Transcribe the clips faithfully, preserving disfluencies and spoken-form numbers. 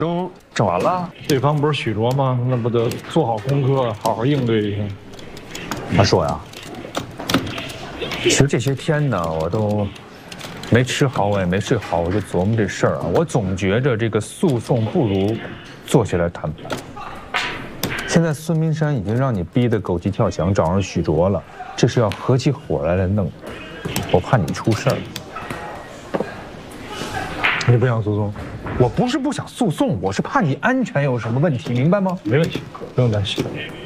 都整完了， 对方不是许卓吗？那不得做好功课，好好应对一下。 他说呀，其实这些天呢，我都没吃好，我也没睡好，我就琢磨这事儿啊。我总觉着这个诉讼不如坐下来谈判。现在孙明山已经让你逼得狗急跳墙，找上许卓了，这是要合起伙来来弄。我怕你出事儿。 你不想诉讼？ 我不是不想诉讼，我是怕你安全有什么问题，明白吗？ 没问题，不用担心。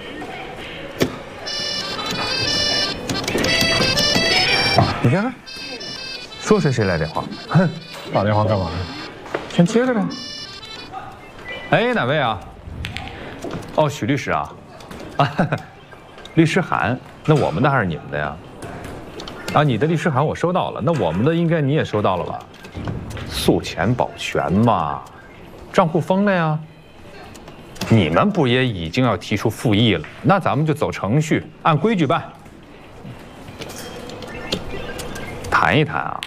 你看看，说谁谁来电话。 哼，打电话干嘛呢？ 先接着呗。哎，哪位啊？哦，许律师啊。啊，律师函，那我们的还是你们的呀？啊，你的律师函我收到了，那我们的应该你也收到了吧？诉钱保全嘛，账户封了呀。你们不也已经要提出复议了？那咱们就走程序，按规矩办。谈一谈啊，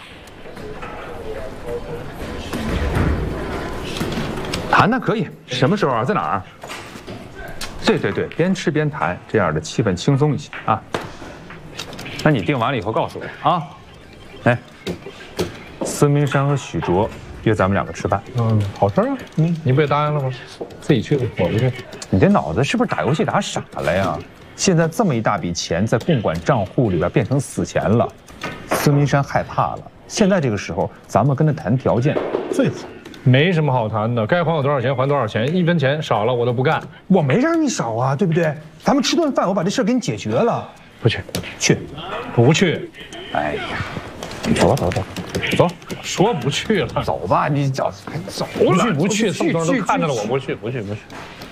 谈谈可以，什么时候啊？在哪儿？对对对，边吃边谈，这样的气氛轻松一些啊。那你定完了以后告诉我啊。哎，孙明山和许卓约咱们两个吃饭。 嗯，好事啊。嗯，你不也答应了吗？自己去吧，我不去。 你这脑子是不是打游戏打傻了呀？现在这么一大笔钱在共管账户里边变成死钱了，孙明山害怕了。现在这个时候，咱们跟他谈条件最好。 没什么好谈的，该还我多少钱还多少钱，一分钱少了我都不干。 我没让你少啊，对不对？咱们吃顿饭，我把这事给你解决了。 不去， 去， 不去。 哎呀，走吧，走走走， 说不去了， 走吧，你走，走不了， 去不去， 去， 这么多人都看着了，我不去，不去，不去。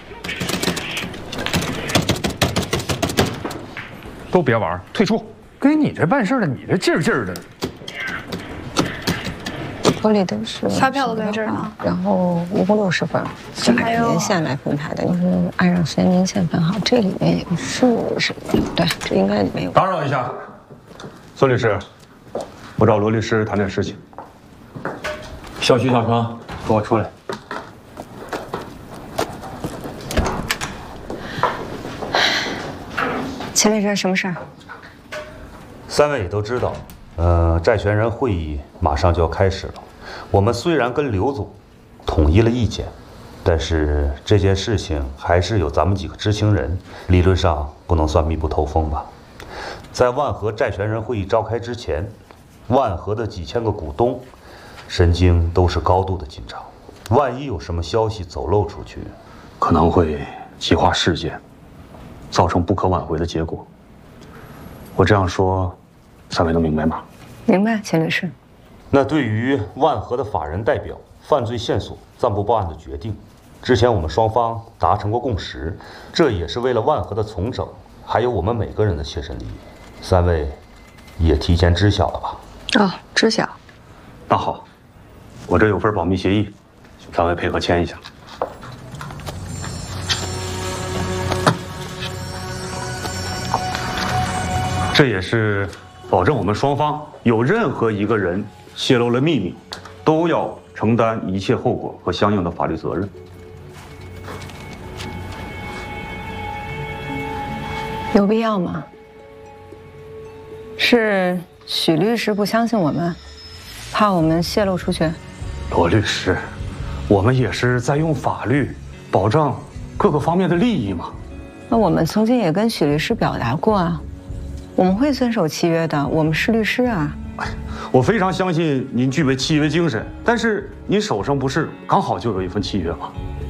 都别玩，退出。跟你这办事的，你这劲儿劲儿的。 合理的是发票都在这儿呢， 然后一共六十份，是按年限来分派的，就是按照时间年限分好。这里面也是什么？对，这应该没有。 打扰一下，孙律师，我找罗律师谈点事情。 小徐、小程，跟我出来。 秦律师，什么事儿？ 三位也都知道，呃，债权人会议马上就要开始了。我们虽然跟刘总统一了意见，但是这件事情还是有咱们几个知情人，理论上不能算密不透风吧。在万和债权人会议召开之前，万和的几千个股东神经都是高度的紧张，万一有什么消息走漏出去， 可能会激化事件，造成不可挽回的结果。我这样说，三位能明白吗？ 明白，秦律师。 那对于万和的法人代表犯罪线索暂不报案的决定，之前我们双方达成过共识，这也是为了万和的从整，还有我们每个人的切身利益。三位也提前知晓了吧？ 哦，知晓。 那好，我这有份保密协议，请三位配合签一下。这也是保证我们双方有任何一个人泄露了秘密，都要承担一切后果和相应的法律责任。 有必要吗？是许律师不相信我们，怕我们泄露出去？ 罗律师，我们也是在用法律保障各个方面的利益嘛。 那我们曾经也跟许律师表达过啊，我们会遵守契约的，我们是律师啊。 我非常相信您具备契约精神，但是您手上不是刚好就有一份契约吗？